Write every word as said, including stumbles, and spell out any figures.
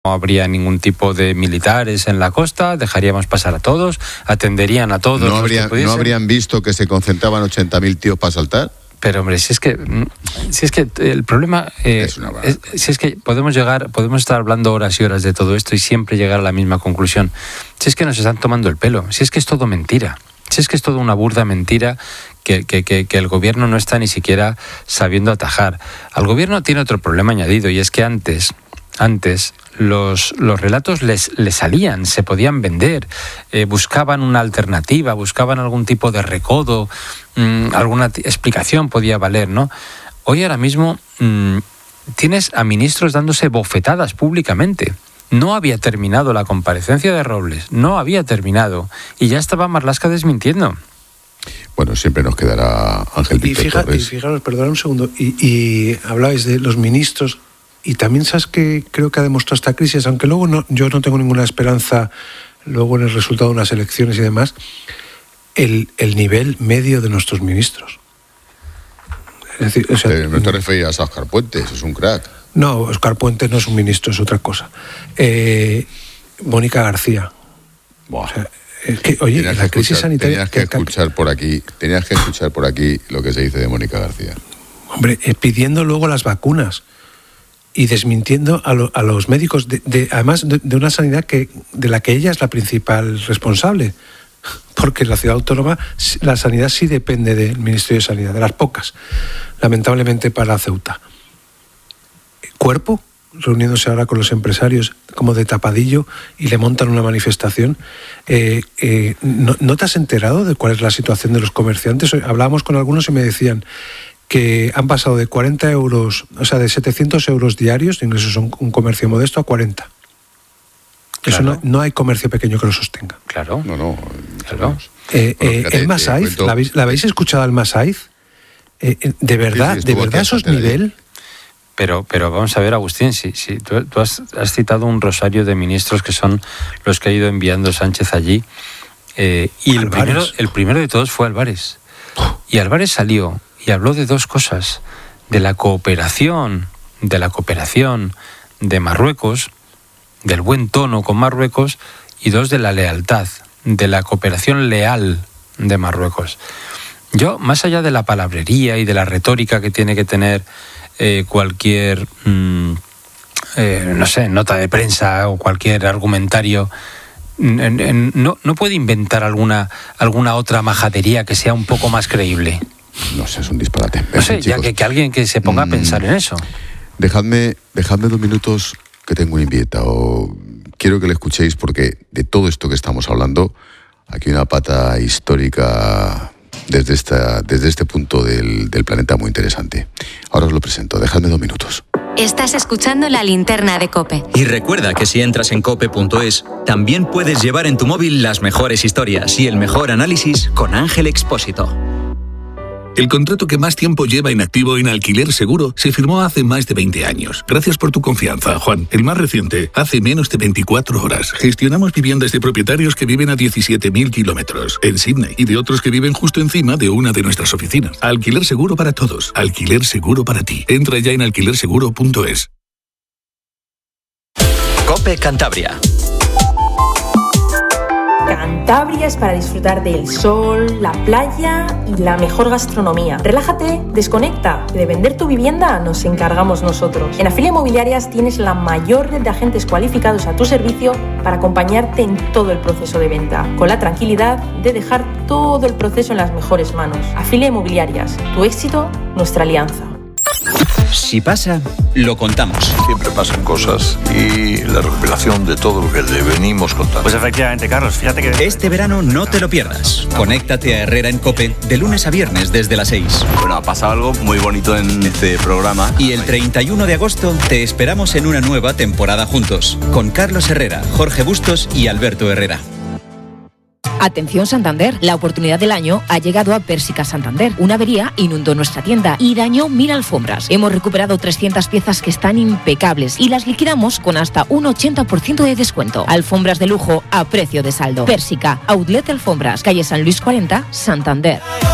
No habría ningún tipo de militares en la costa, dejaríamos pasar a todos, atenderían a todos. ¿No, habría, ¿no habrían visto que se concentraban ochenta mil tíos para saltar? Pero hombre, si es que si es que el problema eh, es una es, si es que podemos llegar, podemos estar hablando horas y horas de todo esto y siempre llegar a la misma conclusión. Si es que nos están tomando el pelo, si es que es todo mentira, si es que es todo una burda mentira que, que, que, que el gobierno no está ni siquiera sabiendo atajar. Al gobierno tiene otro problema añadido, y es que antes Antes los, los relatos les, les salían, se podían vender, eh, buscaban una alternativa, buscaban algún tipo de recodo, mmm, alguna t- explicación podía valer, ¿no? Hoy ahora mismo mmm, tienes a ministros dándose bofetadas públicamente. No había terminado la comparecencia de Robles, no había terminado, y ya estaba Marlaska desmintiendo. Bueno, siempre nos quedará Ángel Víctor y fija, Torres. Y fijaros, perdón un segundo, y, y hablabais de los ministros. Y también sabes que creo que ha demostrado esta crisis, aunque luego no, yo no tengo ninguna esperanza luego en el resultado de unas elecciones y demás, el, el nivel medio de nuestros ministros. Es decir, o sea, no te referías a Óscar Puentes, es un crack. No, Óscar Puentes no es un ministro, es otra cosa. Eh, Mónica García. Buah. O sea, es que, oye, tenías la que crisis escuchar, sanitaria... Tenías que, que escuchar por aquí, tenías que escuchar por aquí lo que se dice de Mónica García. Hombre, eh, pidiendo luego las vacunas y desmintiendo a, lo, a los médicos, de, de, además de, de una sanidad que de la que ella es la principal responsable, porque en la ciudad autónoma la sanidad sí depende del Ministerio de Sanidad, de las pocas, lamentablemente para Ceuta. Cuerpo, reuniéndose ahora con los empresarios como de tapadillo y le montan una manifestación. Eh, eh, ¿no, ¿No te has enterado de cuál es la situación de los comerciantes? Hablábamos con algunos y me decían que han pasado de cuarenta euros, o sea, de setecientos euros diarios de ingresos a un, un comercio modesto a cuarenta. Claro. Eso no, no hay comercio pequeño que lo sostenga. Claro. No, no. Claro. Eh, bueno, eh, el Masaiz, ¿la habéis, ¿la habéis escuchado al Masaiz? Eh, eh, ¿De verdad, sí, sí, de verdad esos nivel? Pero, pero vamos a ver, Agustín, si, si tú, tú has, has citado un rosario de ministros que son los que ha ido enviando Sánchez allí, eh, y el primero, el primero de todos fue Álvarez. Y Álvarez salió y habló de dos cosas: de la cooperación, de la cooperación de Marruecos, del buen tono con Marruecos, y dos, de la lealtad, de la cooperación leal de Marruecos. Yo, más allá de la palabrería y de la retórica que tiene que tener eh, cualquier, mmm, eh, no sé, nota de prensa o cualquier argumentario, en, en, no, no puede inventar alguna, alguna otra majadería que sea un poco más creíble. No sé, es un disparate. No sé, ya que, que alguien que se ponga mm, a pensar en eso. Dejadme, dejadme dos minutos que tengo un invitado. Quiero que le escuchéis porque de todo esto que estamos hablando, aquí hay una pata histórica desde, esta, desde este punto del, del planeta muy interesante. Ahora os lo presento, dejadme dos minutos. Estás escuchando La Linterna de COPE. Y recuerda que si entras en cope punto es, también puedes llevar en tu móvil las mejores historias y el mejor análisis con Ángel Expósito. El contrato que más tiempo lleva inactivo en Alquiler Seguro se firmó hace más de veinte años. Gracias por tu confianza, Juan. El más reciente, hace menos de veinticuatro horas. Gestionamos viviendas de propietarios que viven a diecisiete mil kilómetros en Sydney y de otros que viven justo encima de una de nuestras oficinas. Alquiler Seguro para todos. Alquiler Seguro para ti. Entra ya en alquiler seguro punto es. COPE Cantabria. Cantabria es para disfrutar del sol, la playa y la mejor gastronomía. Relájate, desconecta. De vender tu vivienda nos encargamos nosotros. En Afilia Mobiliarias tienes la mayor red de agentes cualificados a tu servicio para acompañarte en todo el proceso de venta, con la tranquilidad de dejar todo el proceso en las mejores manos. Afilia Mobiliarias, tu éxito, nuestra alianza. Si pasa, lo contamos. Siempre pasan cosas y la recopilación de todo lo que le venimos contando. Pues efectivamente, Carlos, fíjate que... Este verano no te lo pierdas. Conéctate a Herrera en COPE de lunes a viernes desde las seis. Bueno, ha pasado algo muy bonito en este programa. Y el treinta y uno de agosto te esperamos en una nueva temporada juntos, con Carlos Herrera, Jorge Bustos y Alberto Herrera. Atención Santander, la oportunidad del año ha llegado a Pérsica Santander. Una avería inundó nuestra tienda y dañó mil alfombras. Hemos recuperado trescientas piezas que están impecables y las liquidamos con hasta un ochenta por ciento de descuento. Alfombras de lujo a precio de saldo. Pérsica, Outlet Alfombras, calle San Luis cuarenta, Santander.